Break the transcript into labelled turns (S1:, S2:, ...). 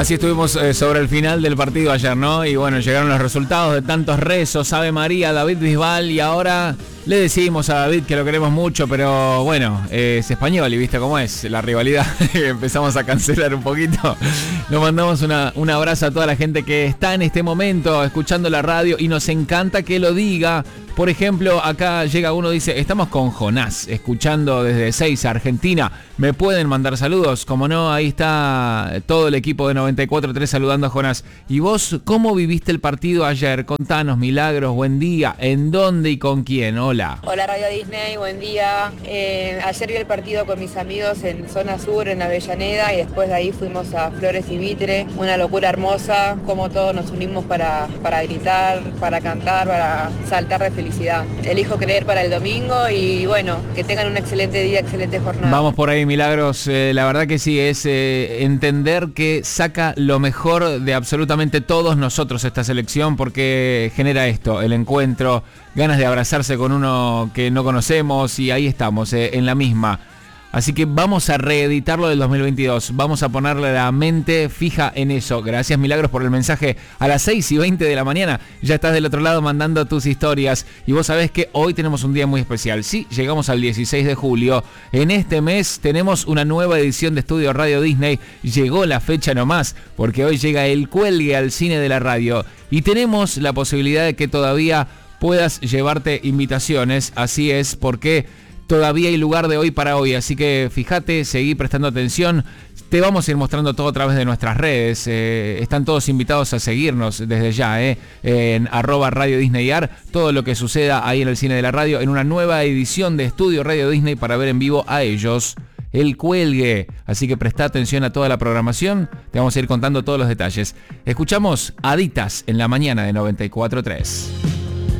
S1: Así estuvimos sobre el final del partido ayer, ¿no? Y bueno, llegaron los resultados de tantos rezos, Ave María, David Bisbal, y ahora le decimos a David que lo queremos mucho, pero bueno, es español y viste cómo es la rivalidad. Empezamos a cancelar un poquito. Nos mandamos un abrazo a toda la gente que está en este momento escuchando la radio y nos encanta que lo diga. Por ejemplo, acá llega uno, dice, estamos con Jonás, escuchando desde Ezeiza, Argentina. ¿Me pueden mandar saludos? Como no, ahí está todo el equipo de 94.3 saludando a Jonás. ¿Y vos cómo viviste el partido ayer? Contanos, Milagros, buen día. ¿En dónde y con quién? Hola.
S2: Hola Radio Disney, buen día. Ayer vi el partido con mis amigos en Zona Sur, en Avellaneda, y después de ahí fuimos a Flores y Mitre. Una locura hermosa, como todos nos unimos para gritar, para cantar, para saltar de felicidad. Elijo creer para el domingo y bueno, que tengan un excelente día, excelente jornada.
S1: Vamos por ahí, Milagros. La verdad que sí, es entender que saca lo mejor de absolutamente todos nosotros esta selección, porque genera esto, el encuentro, ganas de abrazarse con uno que no conocemos, y ahí estamos, en la misma. Así que vamos a reeditarlo del 2022, vamos a ponerle la mente fija en eso. Gracias, Milagros, por el mensaje. A las 6:20 de la mañana ya estás del otro lado mandando tus historias, y vos sabés que hoy tenemos un día muy especial. Sí, llegamos al 16 de julio, en este mes tenemos una nueva edición de Estudio Radio Disney. Llegó la fecha nomás, porque hoy llega El Cuelgue al cine de la radio, y tenemos la posibilidad de que todavía puedas llevarte invitaciones. Así es, porque todavía hay lugar de hoy para hoy, así que fíjate, seguí prestando atención. Te vamos a ir mostrando todo a través de nuestras redes. Están todos invitados a seguirnos desde ya, en @RadioDisneyAR. Todo lo que suceda ahí en el cine de la radio, en una nueva edición de Estudio Radio Disney para ver en vivo a ellos, El Cuelgue. Así que presta atención a toda la programación. Te vamos a ir contando todos los detalles. Escuchamos Aditas en la mañana de 94.3.